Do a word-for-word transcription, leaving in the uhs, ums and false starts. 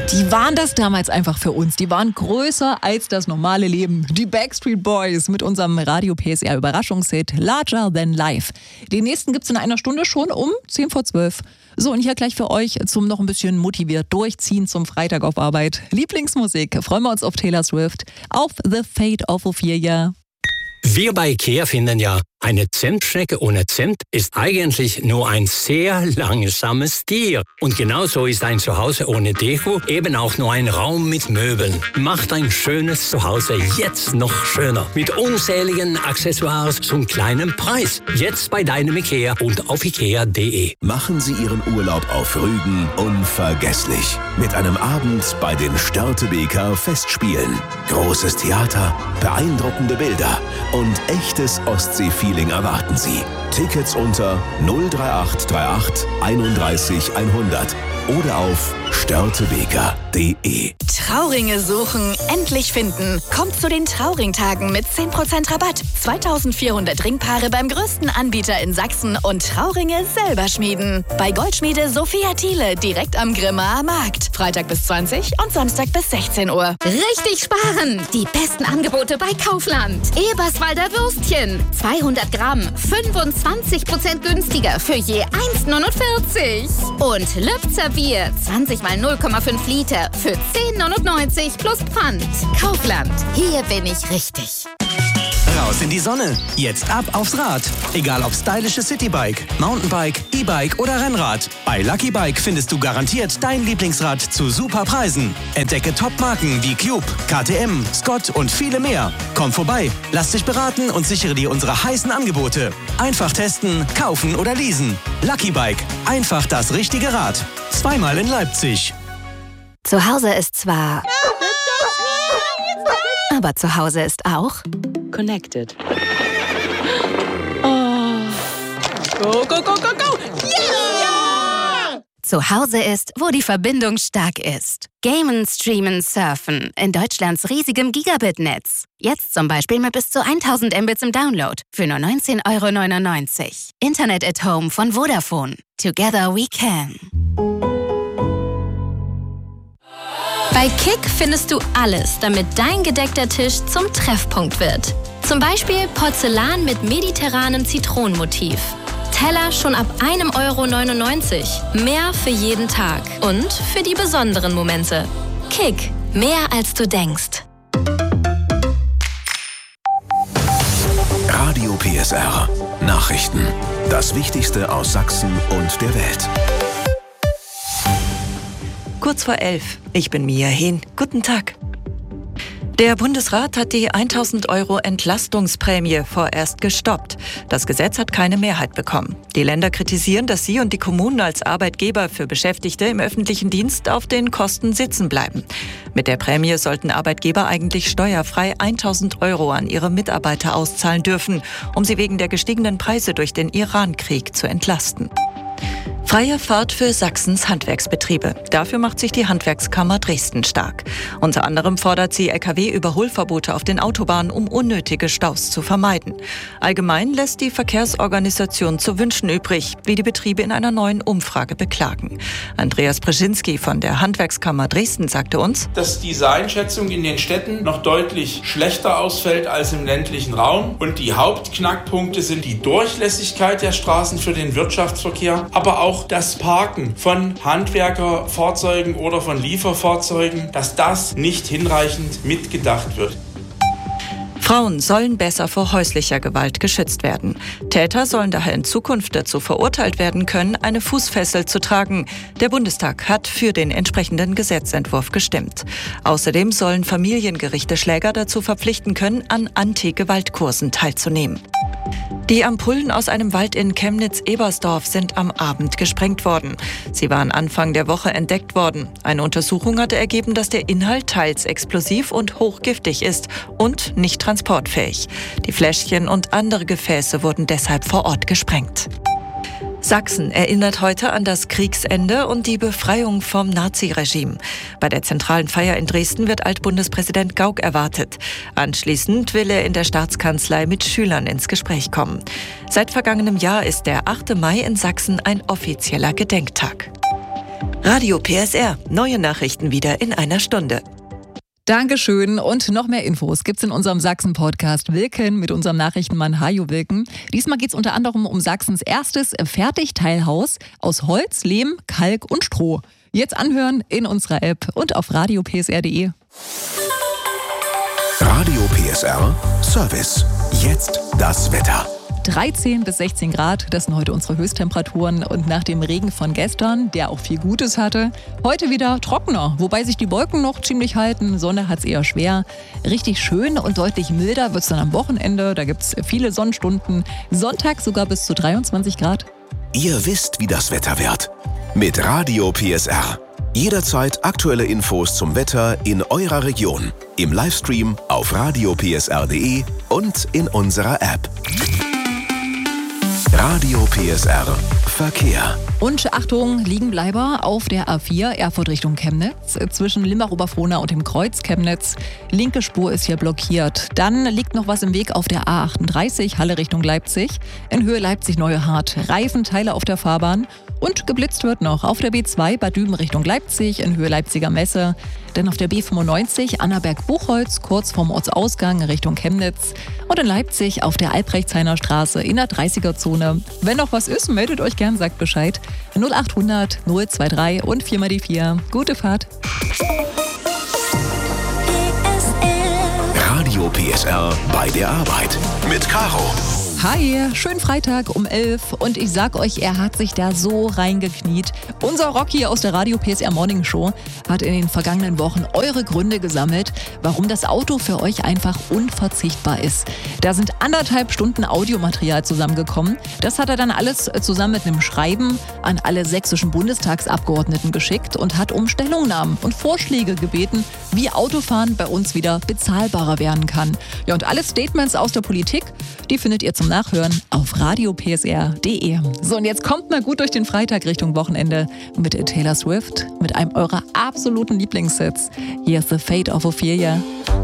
Die waren das damals einfach für uns. Die waren größer als das normale Leben. Die Backstreet Boys mit unserem Radio-P S R-Überraschungshit Larger Than Life. Den nächsten gibt's in einer Stunde schon um zehn vor zwölf. So, und hier gleich für euch zum noch ein bisschen motiviert durchziehen zum Freitag auf Arbeit. Lieblingsmusik, freuen wir uns auf Taylor Swift, auf The Fate of Ophelia. Wir bei IKEA finden ja, eine Zimtschnecke ohne Zimt ist eigentlich nur ein sehr langsames Tier. Und genauso ist ein Zuhause ohne Deko eben auch nur ein Raum mit Möbeln. Macht ein schönes Zuhause jetzt noch schöner. Mit unzähligen Accessoires zum kleinen Preis. Jetzt bei deinem IKEA und auf ikea punkt de. Machen Sie Ihren Urlaub auf Rügen unvergesslich. Mit einem Abend bei den Störtebeker Festspielen. Großes Theater, beeindruckende Bilder und echtes Ostsee-Feeling erwarten Sie. Tickets unter null drei acht drei acht einunddreißig hundert oder auf störtebeker punkt de. Trauringe suchen, endlich finden. Kommt zu den Trauringtagen mit zehn Prozent Rabatt. zweitausendvierhundert Ringpaare beim größten Anbieter in Sachsen und Trauringe selber schmieden. Bei Goldschmiede Sophia Thiele direkt am Grimmaer Markt. Freitag bis zwanzig und Samstag bis sechzehn Uhr. Richtig sparen! Die besten Angebote bei Kaufland. Eberswalder Würstchen. zweihundert Gramm. fünfundzwanzig Prozent günstiger für je eins neunundvierzig. Und Lübzer Bier. zwanzig mal null Komma fünf Liter für zehn neunundneunzig plus Pfand. Kaufland. Hier bin ich richtig. Raus in die Sonne. Jetzt ab aufs Rad. Egal ob stylisches Citybike, Mountainbike, E-Bike oder Rennrad. Bei Lucky Bike findest du garantiert dein Lieblingsrad zu super Preisen. Entdecke Top-Marken wie Cube, K T M, Scott und viele mehr. Komm vorbei, lass dich beraten und sichere dir unsere heißen Angebote. Einfach testen, kaufen oder leasen. Lucky Bike. Einfach das richtige Rad. Zweimal in Leipzig. Zu Hause ist zwar... Aber zu Hause ist auch... Connected. Oh. Go, go, go, go, go! Yeah! Zu Hause ist, wo die Verbindung stark ist. Gamen, streamen, surfen. In Deutschlands riesigem Gigabit-Netz. Jetzt zum Beispiel mit bis zu tausend Mbits im Download. Für nur neunzehn Euro neunundneunzig. Internet at Home von Vodafone. Together we can. Bei Kick findest du alles, damit dein gedeckter Tisch zum Treffpunkt wird. Zum Beispiel Porzellan mit mediterranem Zitronenmotiv. Teller schon ab einem Euro neunundneunzig. Mehr für jeden Tag und für die besonderen Momente. Kick, mehr als du denkst. Radio P S R. Nachrichten. Das Wichtigste aus Sachsen und der Welt. Kurz vor elf. Ich bin Mia Hehn. Guten Tag. Der Bundesrat hat die tausend Euro Entlastungsprämie vorerst gestoppt. Das Gesetz hat keine Mehrheit bekommen. Die Länder kritisieren, dass sie und die Kommunen als Arbeitgeber für Beschäftigte im öffentlichen Dienst auf den Kosten sitzen bleiben. Mit der Prämie sollten Arbeitgeber eigentlich steuerfrei tausend Euro an ihre Mitarbeiter auszahlen dürfen, um sie wegen der gestiegenen Preise durch den Iran-Krieg zu entlasten. Freie Fahrt für Sachsens Handwerksbetriebe. Dafür macht sich die Handwerkskammer Dresden stark. Unter anderem fordert sie L K W-Überholverbote auf den Autobahnen, um unnötige Staus zu vermeiden. Allgemein lässt die Verkehrsorganisation zu wünschen übrig, wie die Betriebe in einer neuen Umfrage beklagen. Andreas Brzezinski von der Handwerkskammer Dresden sagte uns, dass diese Einschätzung in den Städten noch deutlich schlechter ausfällt als im ländlichen Raum. Und die Hauptknackpunkte sind die Durchlässigkeit der Straßen für den Wirtschaftsverkehr, aber auch das Parken von Handwerkerfahrzeugen oder von Lieferfahrzeugen, dass das nicht hinreichend mitgedacht wird. Frauen sollen besser vor häuslicher Gewalt geschützt werden. Täter sollen daher in Zukunft dazu verurteilt werden können, eine Fußfessel zu tragen. Der Bundestag hat für den entsprechenden Gesetzentwurf gestimmt. Außerdem sollen Familiengerichte Schläger dazu verpflichten können, an Anti-Gewalt-Kursen teilzunehmen. Die Ampullen aus einem Wald in Chemnitz-Ebersdorf sind am Abend gesprengt worden. Sie waren Anfang der Woche entdeckt worden. Eine Untersuchung hatte ergeben, dass der Inhalt teils explosiv und hochgiftig ist und nicht transportfähig. Die Fläschchen und andere Gefäße wurden deshalb vor Ort gesprengt. Sachsen erinnert heute an das Kriegsende und die Befreiung vom Naziregime. Bei der zentralen Feier in Dresden wird Altbundespräsident Gauck erwartet. Anschließend will er in der Staatskanzlei mit Schülern ins Gespräch kommen. Seit vergangenem Jahr ist der achte Mai in Sachsen ein offizieller Gedenktag. Radio P S R. Neue Nachrichten wieder in einer Stunde. Dankeschön und noch mehr Infos gibt's in unserem Sachsen-Podcast Wilken mit unserem Nachrichtenmann Hajo Wilken. Diesmal geht's unter anderem um Sachsens erstes Fertigteilhaus aus Holz, Lehm, Kalk und Stroh. Jetzt anhören in unserer App und auf radio p s r punkt d e. Radio P S R Service. Jetzt das Wetter. dreizehn bis sechzehn Grad, das sind heute unsere Höchsttemperaturen. Und nach dem Regen von gestern, der auch viel Gutes hatte, heute wieder trockener. Wobei sich die Wolken noch ziemlich halten, Sonne hat's eher schwer. Richtig schön und deutlich milder wird's dann am Wochenende. Da gibt's viele Sonnenstunden. Sonntag sogar bis zu dreiundzwanzig Grad. Ihr wisst, wie das Wetter wird. Mit Radio P S R. Jederzeit aktuelle Infos zum Wetter in eurer Region. Im Livestream auf radio p s r punkt d e und in unserer App. Radio P S R Verkehr. Und Achtung, Liegenbleiber auf der A vier Erfurt Richtung Chemnitz zwischen Limbach-Oberfrohna und dem Kreuz Chemnitz. Linke Spur ist hier blockiert. Dann liegt noch was im Weg auf der A achtunddreißig Halle Richtung Leipzig. In Höhe Leipzig-Neuehart. Reifenteile auf der Fahrbahn. Und geblitzt wird noch auf der B zwei Bad Düben Richtung Leipzig in Höhe Leipziger Messe. Dann auf der B fünfundneunzig Annaberg-Buchholz kurz vorm Ortsausgang Richtung Chemnitz. Und in Leipzig auf der Albrechtshainer Straße in der dreißiger Zone. Wenn noch was ist, meldet euch gern, sagt Bescheid. null achthundert null drei drei und vier mal die vier. Gute Fahrt. Radio P S R bei der Arbeit mit Caro. Hi, schönen Freitag um elf und ich sag euch, er hat sich da so reingekniet. Unser Rocky aus der Radio P S R Morning Show hat in den vergangenen Wochen eure Gründe gesammelt, warum das Auto für euch einfach unverzichtbar ist. Da sind anderthalb Stunden Audiomaterial zusammengekommen. Das hat er dann alles zusammen mit einem Schreiben an alle sächsischen Bundestagsabgeordneten geschickt und hat um Stellungnahmen und Vorschläge gebeten, wie Autofahren bei uns wieder bezahlbarer werden kann. Ja, und alle Statements aus der Politik, die findet ihr zum Nachhören auf radio p s r punkt d e. So, und jetzt kommt mal gut durch den Freitag Richtung Wochenende mit Taylor Swift, mit einem eurer absoluten Lieblingssets. Hier ist The Fate of Ophelia.